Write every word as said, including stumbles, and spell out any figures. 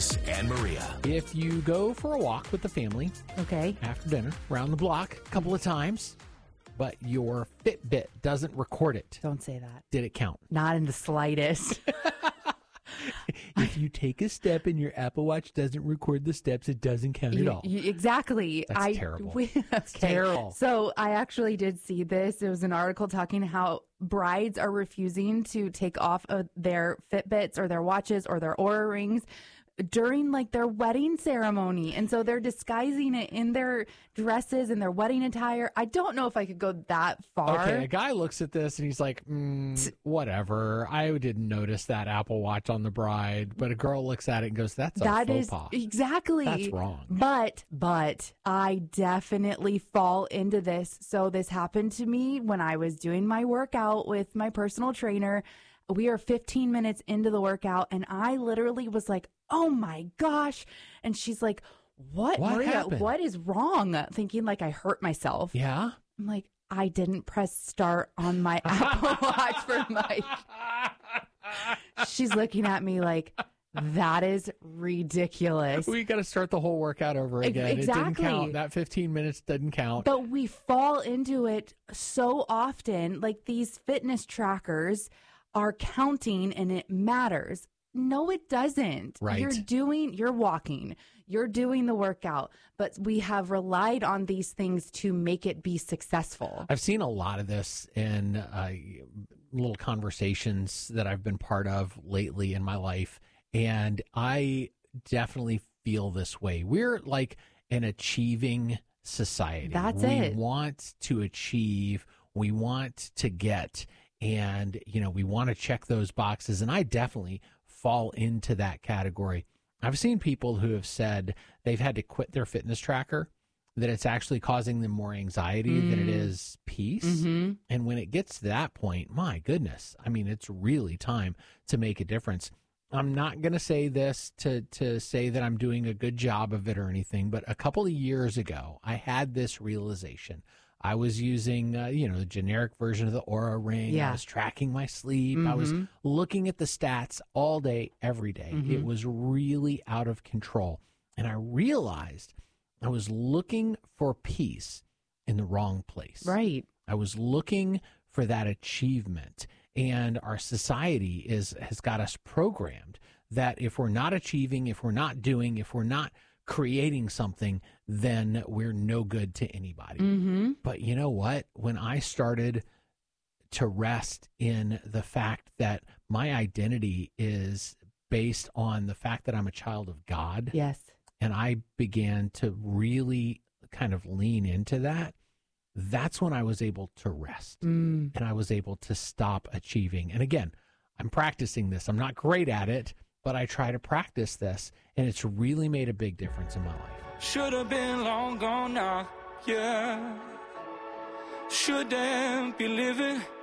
Chris and Maria. If you go for a walk with the family Okay. after dinner, around the block a couple of times, but your Fitbit doesn't record it, Don't say that. did it count? Not in the slightest. If you take a step and your Apple Watch doesn't record the steps, it doesn't count at You- all. you- exactly. That's I, terrible. We, okay. terrible. So I actually did see this. It was an article talking how brides are refusing to take off of their Fitbits or their watches or their Oura rings during like their wedding ceremony. And so they're disguising it in their dresses and their wedding attire. I don't know if I could go that far. Okay, a guy looks at this and he's like, mm, whatever. I didn't notice that Apple Watch on the bride. But a girl looks at it and goes, that's a That faux is pas. exactly. That's wrong. But, but I definitely fall into this. So this happened to me when I was doing my workout with my personal trainer. We are fifteen minutes into the workout and I literally was like, oh my gosh. And she's like, what, What Maria, happened? what is wrong? Thinking like I hurt myself. Yeah? I'm like, I didn't press start on my Apple Watch for Mike. She's looking at me like, that is ridiculous. We got to start the whole workout over again. It Exactly. didn't count. That fifteen minutes didn't count. But we fall into it so often. Like these fitness trackers are counting and it matters. No, it doesn't. Right. You're doing, you're walking, you're doing the workout, but we have relied on these things to make it be successful. I've seen a lot of this in uh, little conversations that I've been part of lately in my life. And I definitely feel this way. We're like an achieving society. That's we it. want to achieve, we want to get, and, you know, we want to check those boxes. And I definitely fall into that category. I've seen people who have said they've had to quit their fitness tracker, that it's actually causing them more anxiety Mm. than it is peace. Mm-hmm. And when it gets to that point, my goodness, I mean, it's really time to make a difference. I'm not going to say this to, to say that I'm doing a good job of it or anything, but a couple of years ago, I had this realization. I was using, uh, you know, the generic version of the Oura Ring. Yeah. I was tracking my sleep. I was Mhm. looking at the stats all day, every day. Mhm. It was really out of control. And I realized I was looking for peace in the wrong place. Right. I was looking for that achievement. And our society is has got us programmed that if we're not achieving, if we're not doing, if we're not creating something, then we're no good to anybody. Mm-hmm. But you know what? When I started to rest in the fact that my identity is based on the fact that I'm a child of God, Yes. and I began to really kind of lean into that, that's when I was able to rest Mm. and I was able to stop achieving. And again, I'm practicing this. I'm not great at it, but I try to practice this, and it's really made a big difference in my life. Should have been long gone now, yeah. Shouldn't be living